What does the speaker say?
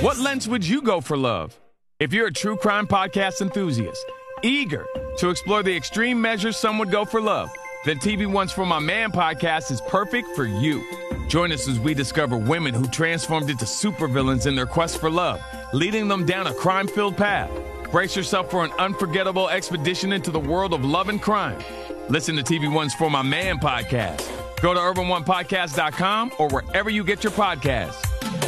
What lengths would you go for love? If you're a true crime podcast enthusiast, eager to explore the extreme measures some would go for love, then TV One's For My Man podcast is perfect for you. Join us as we discover women who transformed into supervillains in their quest for love, leading them down a crime-filled path. Brace yourself for an unforgettable expedition into the world of love and crime. Listen to TV One's For My Man podcast. Go to urbanonepodcast.com or wherever you get your podcasts.